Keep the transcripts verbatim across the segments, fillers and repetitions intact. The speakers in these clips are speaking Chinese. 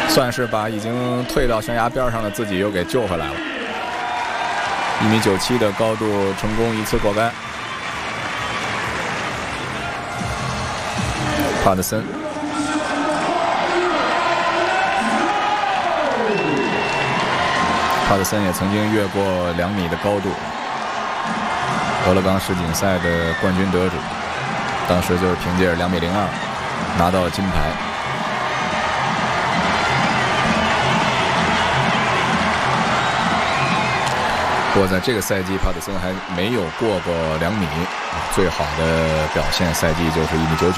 算是把已经退到悬崖边上的自己又给救回来了。一米九七的高度，成功一次过杆。帕特森，帕特森也曾经越过两米的高度，俄勒冈世锦赛的冠军得主，当时就是凭借着两米零二拿到了金牌。不过在这个赛季，帕特森还没有过过两米，最好的表现赛季就是一米九九。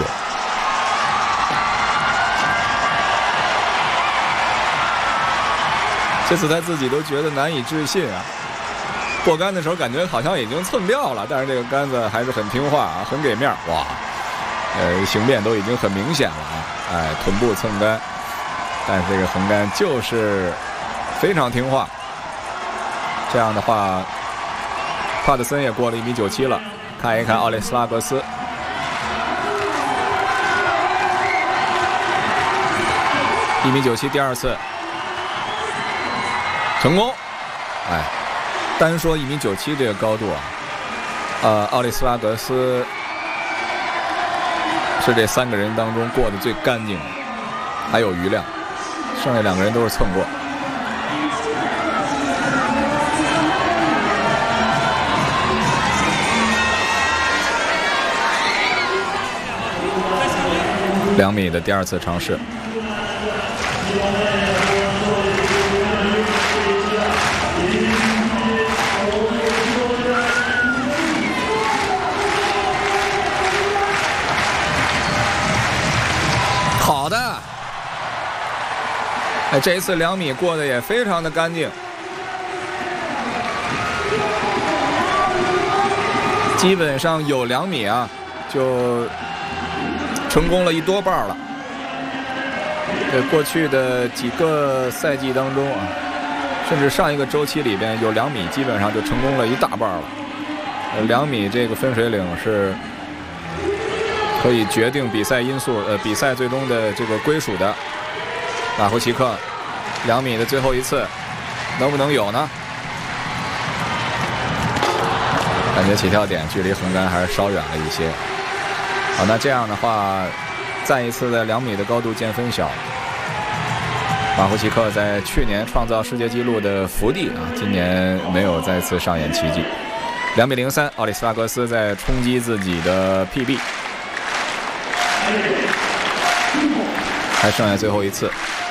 这次他自己都觉得难以置信啊！过杆的时候感觉好像已经蹭掉了，但是这个杆子还是很听话啊，很给面。哇，呃，形变都已经很明显了啊！哎，臀部蹭杆，但是这个横杆就是非常听话。这样的话，帕特森也过了一米九七了。看一看奥雷斯拉格斯，一米九七，第二次。成功，哎，单说一米九七这个高度啊，呃，奥利斯拉格斯是这三个人当中过得最干净的，还有余量，剩下两个人都是蹭过。两米的第二次尝试。好的，哎，这一次两米过得也非常的干净，基本上有两米啊，就成功了一多半了。在过去的几个赛季当中啊，甚至上一个周期里边有两米，基本上就成功了一大半了。呃，两米这个分水岭是可以决定比赛因素，呃，比赛最终的这个归属的。马胡奇克，两米的最后一次，能不能有呢？感觉起跳点距离横杆还是稍远了一些。好，那这样的话，再一次在两米的高度见分晓。马胡奇克在去年创造世界纪录的福地啊，今年没有再次上演奇迹。两米零三，奥利斯拉格斯在冲击自己的 P B。还剩下最后一次，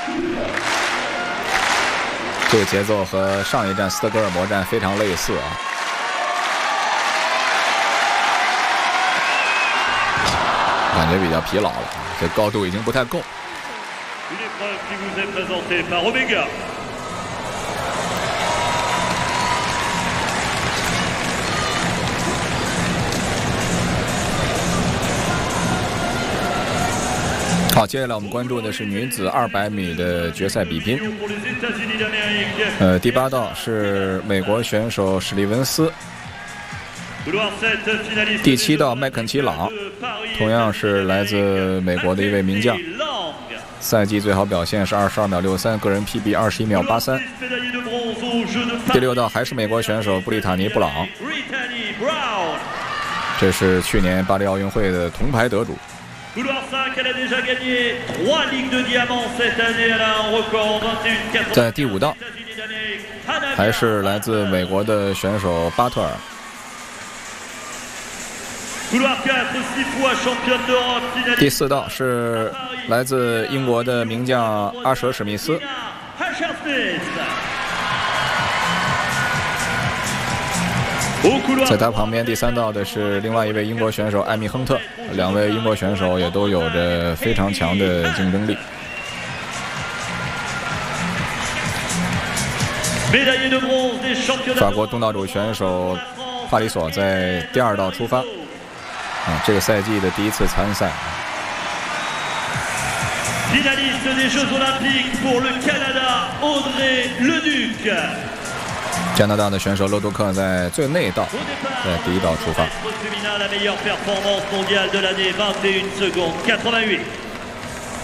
这个节奏和上一站斯德哥尔摩站非常类似啊。感觉比较疲劳了，这高度已经不太够。好，接下来我们关注的是女子二百米的决赛比拼。呃，第八道是美国选手史蒂文斯，第七道麦肯齐朗，同样是来自美国的一位名将，赛季最好表现是二十二秒六三，个人 P B 二十一秒八三。第六道还是美国选手布丽塔尼·布朗，这是去年巴黎奥运会的铜牌得主。在第五道，还是来自美国的选手巴特尔。第四道是来自英国的名将阿舍·史密斯。在他旁边第三道的是另外一位英国选手艾米·亨特，两位英国选手也都有着非常强的竞争力。法国东道主选手帕里索在第二道出发，啊，这个赛季的第一次参赛。加拿大的选手洛杜克在最内道，在第一道出发。